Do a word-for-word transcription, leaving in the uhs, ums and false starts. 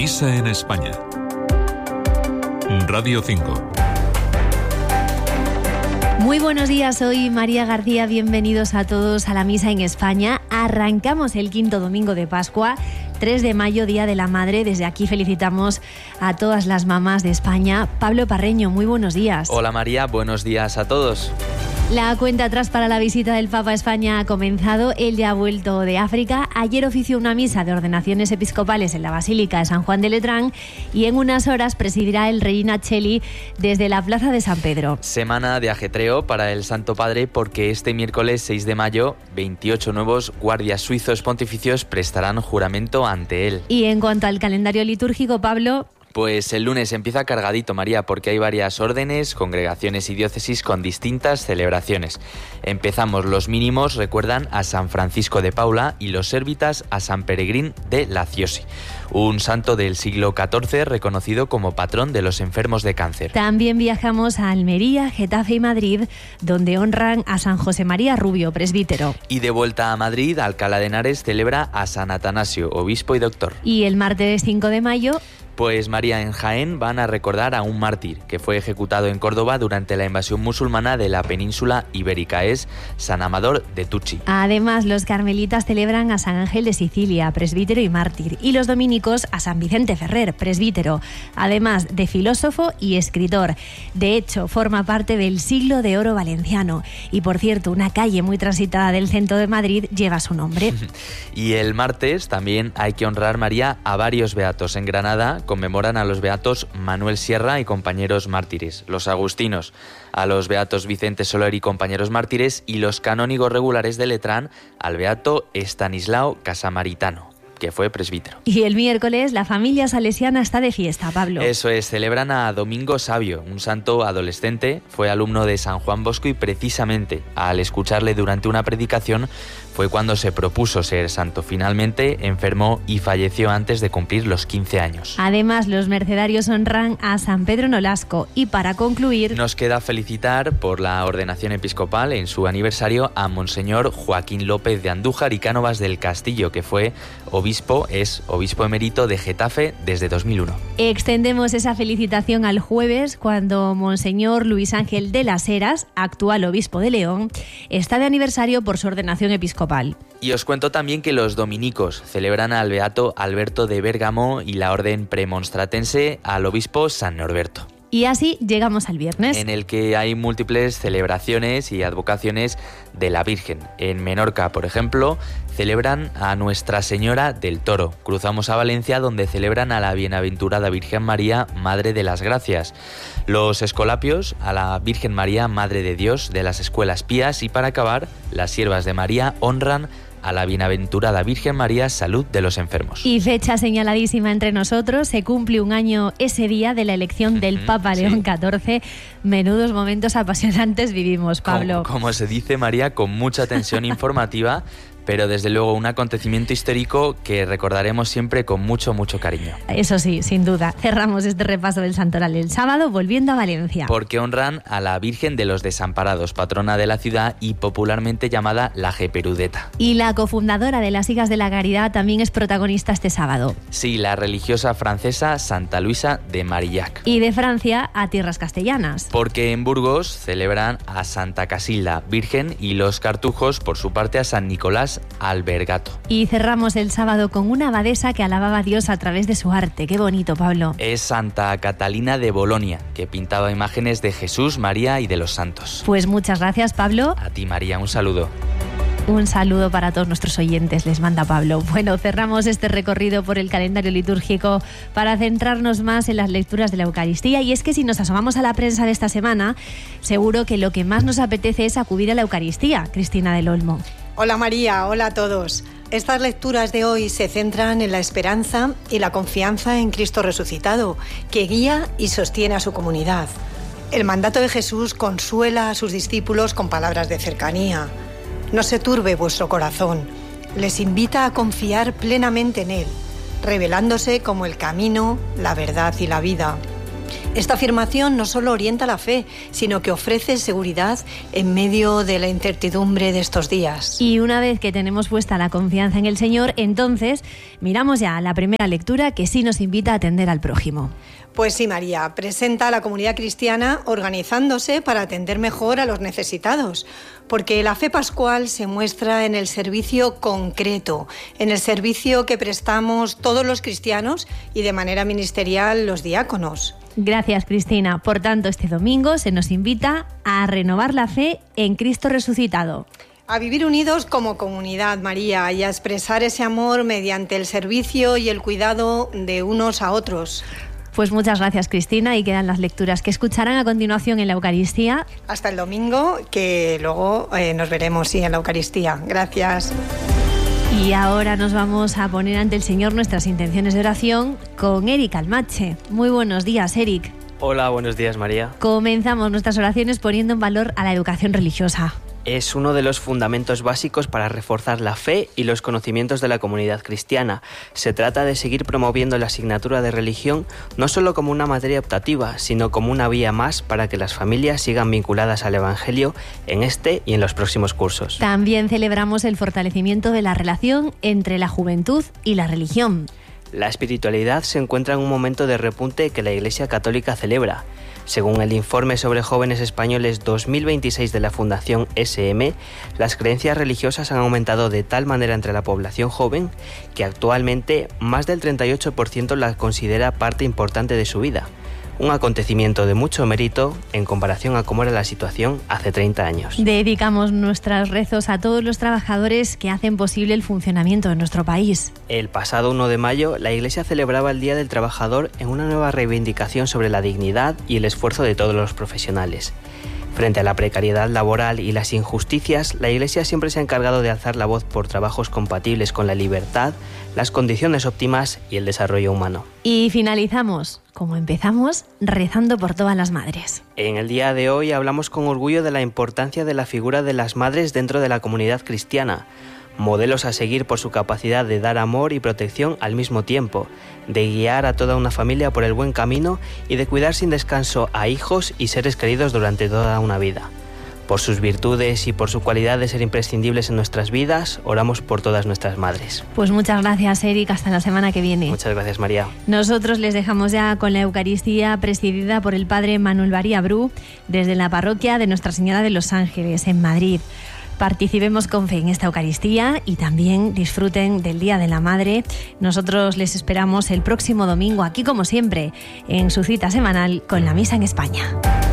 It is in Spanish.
Misa en España. Radio cinco. Muy buenos días, soy María García, bienvenidos a todos a la Misa en España. Arrancamos el quinto domingo de Pascua, tres de mayo, Día de la Madre. Desde aquí felicitamos a todas las mamás de España. Pablo Parreño, muy buenos días. Hola María, buenos días a todos. La cuenta atrás para la visita del Papa a España ha comenzado. Él ya ha vuelto de África. Ayer ofició una misa de ordenaciones episcopales en la Basílica de San Juan de Letrán y en unas horas presidirá el Regina Coeli desde la Plaza de San Pedro. Semana de ajetreo para el Santo Padre porque este miércoles seis de mayo veintiocho nuevos guardias suizos pontificios prestarán juramento ante él. Y en cuanto al calendario litúrgico, Pablo... Pues el lunes empieza cargadito, María, porque hay varias órdenes, congregaciones y diócesis con distintas celebraciones. Empezamos los mínimos, recuerdan a San Francisco de Paula y los sérvitas a San Peregrín de Laciosi, un santo del siglo catorce reconocido como patrón de los enfermos de cáncer. También viajamos a Almería, Getafe y Madrid, donde honran a San José María Rubio, presbítero. Y de vuelta a Madrid, Alcalá de Henares celebra a San Atanasio, obispo y doctor. Y el martes cinco de mayo... Pues María, en Jaén van a recordar a un mártir que fue ejecutado en Córdoba durante la invasión musulmana de la península ibérica. Es San Amador de Tucci. Además, los carmelitas celebran a San Ángel de Sicilia, presbítero y mártir, y los dominicos a San Vicente Ferrer, presbítero, además de filósofo y escritor. De hecho, forma parte del siglo de oro valenciano. Y por cierto, una calle muy transitada del centro de Madrid lleva su nombre. Y el martes también hay que honrar, María, a varios beatos. En Granada conmemoran a los beatos Manuel Sierra y compañeros mártires, los agustinos a los beatos Vicente Soler y compañeros mártires, y los canónigos regulares de Letrán al beato Estanislao Casamaritano, que fue presbítero. Y el miércoles la familia salesiana está de fiesta, Pablo. Eso es, celebran a Domingo Sabio, un santo adolescente, fue alumno de San Juan Bosco y precisamente al escucharle durante una predicación fue cuando se propuso ser santo. Finalmente enfermó y falleció antes de cumplir los quince años. Además, los mercedarios honran a San Pedro Nolasco. Y para concluir... nos queda felicitar por la ordenación episcopal en su aniversario a Monseñor Joaquín López de Andújar y Cánovas del Castillo, que fue obispo, es obispo emérito de Getafe desde dos mil uno. Extendemos esa felicitación al jueves, cuando Monseñor Luis Ángel de las Heras, actual obispo de León, está de aniversario por su ordenación episcopal. Y os cuento también que los dominicos celebran al beato Alberto de Bérgamo y la orden premonstratense al obispo San Norberto. Y así llegamos al viernes, en el que hay múltiples celebraciones y advocaciones de la Virgen. En Menorca, por ejemplo, celebran a Nuestra Señora del Toro. Cruzamos a Valencia, donde celebran a la Bienaventurada Virgen María, Madre de las Gracias. Los Escolapios a la Virgen María, Madre de Dios de las Escuelas Pías. Y para acabar, las Siervas de María honran a la Bienaventurada Virgen María, Salud de los Enfermos. Y fecha señaladísima entre nosotros, se cumple un año ese día de la elección del uh-huh, Papa León sí. catorce. Menudos momentos apasionantes vivimos, Pablo. Como, como se dice, María, con mucha tensión informativa, pero desde luego un acontecimiento histórico que recordaremos siempre con mucho, mucho cariño. Eso sí, sin duda. Cerramos este repaso del Santoral el sábado volviendo a Valencia. Porque honran a la Virgen de los Desamparados, patrona de la ciudad y popularmente llamada la Geperudeta. Y la cofundadora de las Hijas de la Caridad también es protagonista este sábado. Sí, la religiosa francesa Santa Luisa de Marillac. Y de Francia a tierras castellanas. Porque en Burgos celebran a Santa Casilda, Virgen, y los cartujos, por su parte, a San Nicolás Albergato. Y cerramos el sábado con una abadesa que alababa a Dios a través de su arte. Qué bonito, Pablo. Es Santa Catalina de Bolonia, que pintaba imágenes de Jesús, María y de los santos. Pues muchas gracias, Pablo. A ti, María, un saludo. Un saludo para todos nuestros oyentes, les manda Pablo. Bueno, cerramos este recorrido por el calendario litúrgico para centrarnos más en las lecturas de la Eucaristía. Y es que si nos asomamos a la prensa de esta semana, seguro que lo que más nos apetece es acudir a la Eucaristía. Cristina del Olmo. Hola María, hola a todos. Estas lecturas de hoy se centran en la esperanza y la confianza en Cristo resucitado, que guía y sostiene a su comunidad. El mandato de Jesús consuela a sus discípulos con palabras de cercanía. No se turbe vuestro corazón. Les invita a confiar plenamente en Él, revelándose como el camino, la verdad y la vida. Esta afirmación no solo orienta la fe, sino que ofrece seguridad en medio de la incertidumbre de estos días. Y una vez que tenemos puesta la confianza en el Señor, entonces miramos ya a la primera lectura que sí nos invita a atender al prójimo. Pues sí, María, presenta a la comunidad cristiana organizándose para atender mejor a los necesitados, porque la fe pascual se muestra en el servicio concreto, en el servicio que prestamos todos los cristianos y de manera ministerial los diáconos. Gracias, Cristina. Por tanto, este domingo se nos invita a renovar la fe en Cristo resucitado. A vivir unidos como comunidad, María, y a expresar ese amor mediante el servicio y el cuidado de unos a otros. Pues muchas gracias, Cristina, y quedan las lecturas que escucharán a continuación en la Eucaristía. Hasta el domingo, que luego eh, nos veremos sí, en la Eucaristía. Gracias. Y ahora nos vamos a poner ante el Señor nuestras intenciones de oración con Eric Almache. Muy buenos días, Eric. Hola, buenos días, María. Comenzamos nuestras oraciones poniendo en valor a la educación religiosa. Es uno de los fundamentos básicos para reforzar la fe y los conocimientos de la comunidad cristiana. Se trata de seguir promoviendo la asignatura de religión no solo como una materia optativa, sino como una vía más para que las familias sigan vinculadas al Evangelio en este y en los próximos cursos. También celebramos el fortalecimiento de la relación entre la juventud y la religión. La espiritualidad se encuentra en un momento de repunte que la Iglesia Católica celebra. Según el informe sobre jóvenes españoles dos mil veintiséis de la Fundación S M, las creencias religiosas han aumentado de tal manera entre la población joven que actualmente más del treinta y ocho por ciento la considera parte importante de su vida. Un acontecimiento de mucho mérito en comparación a cómo era la situación hace treinta años. Dedicamos nuestros rezos a todos los trabajadores que hacen posible el funcionamiento de nuestro país. El pasado uno de mayo, la Iglesia celebraba el Día del Trabajador en una nueva reivindicación sobre la dignidad y el esfuerzo de todos los profesionales. Frente a la precariedad laboral y las injusticias, la Iglesia siempre se ha encargado de alzar la voz por trabajos compatibles con la libertad, las condiciones óptimas y el desarrollo humano. Y finalizamos, como empezamos, rezando por todas las madres. En el día de hoy hablamos con orgullo de la importancia de la figura de las madres dentro de la comunidad cristiana, modelos a seguir por su capacidad de dar amor y protección al mismo tiempo, de guiar a toda una familia por el buen camino y de cuidar sin descanso a hijos y seres queridos durante toda una vida. Por sus virtudes y por su cualidad de ser imprescindibles en nuestras vidas, oramos por todas nuestras madres. Pues muchas gracias, Eric. Hasta la semana que viene. Muchas gracias, María. Nosotros les dejamos ya con la Eucaristía presidida por el Padre Manuel Baría Bru desde la parroquia de Nuestra Señora de los Ángeles, en Madrid. Participemos con fe en esta Eucaristía y también disfruten del Día de la Madre. Nosotros les esperamos el próximo domingo aquí, como siempre, en su cita semanal con la Misa en España.